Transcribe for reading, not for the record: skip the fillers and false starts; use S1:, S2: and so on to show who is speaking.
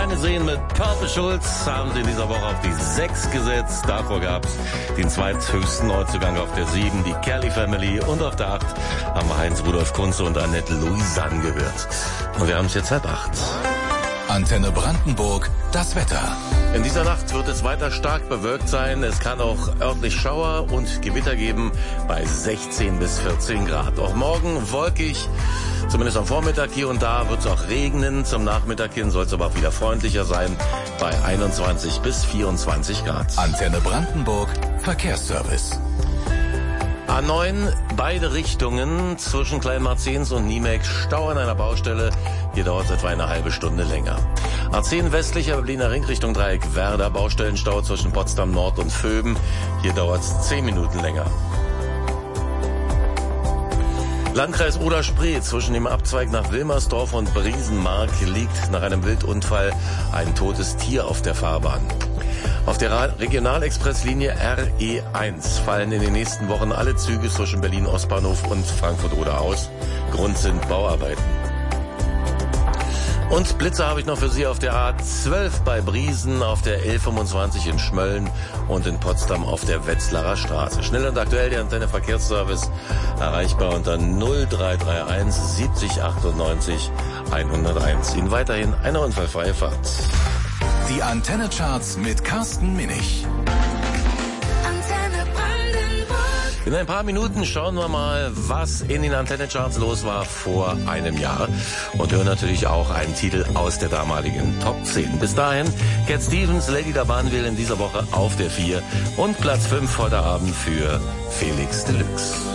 S1: Keine Seen mit Purple Schulz haben sie in dieser Woche auf die 6 gesetzt. Davor gab es den zweithöchsten Neuzugang auf der 7, die Kelly Family. Und auf der 8 haben wir Heinz-Rudolf Kunze und Annette Louisanne gehört. Und wir haben es jetzt 7:30.
S2: Antenne Brandenburg, das Wetter.
S1: In dieser Nacht wird es weiter stark bewölkt sein. Es kann auch örtlich Schauer und Gewitter geben bei 16 bis 14 Grad. Auch morgen wolkig, zumindest am Vormittag hier und da wird es auch regnen. Zum Nachmittag hin soll es aber auch wieder freundlicher sein bei 21 bis 24 Grad.
S2: Antenne Brandenburg, Verkehrsservice.
S1: A9, beide Richtungen zwischen Kleinmarzens und Niemek, Stau an einer Baustelle. Hier dauert es etwa eine halbe Stunde länger. A10 westlicher Berliner Ring Richtung Dreieck Werder, Baustellenstau zwischen Potsdam Nord und Vöben. Hier dauert es 10 Minuten länger. Landkreis Oder-Spree, zwischen dem Abzweig nach Wilmersdorf und Briesenmark liegt nach einem Wildunfall ein totes Tier auf der Fahrbahn. Auf der Regionalexpresslinie RE1 fallen in den nächsten Wochen alle Züge zwischen Berlin-Ostbahnhof und Frankfurt-Oder aus. Grund sind Bauarbeiten. Und Blitze habe ich noch für Sie auf der A12 bei Briesen, auf der L25 in Schmölln und in Potsdam auf der Wetzlarer Straße. Schnell und aktuell der Antenne Verkehrsservice, erreichbar unter 0331 70 98 101. Ihnen weiterhin eine unfallfreie Fahrt.
S2: Die Antenne-Charts mit Carsten Minich.
S1: In ein paar Minuten schauen wir mal, was in den Antenne-Charts los war vor einem Jahr. Und hören natürlich auch einen Titel aus der damaligen Top 10. Bis dahin, Cat Stevens, Lady da Banville in dieser Woche auf der 4 und Platz 5 heute Abend für Felix Deluxe.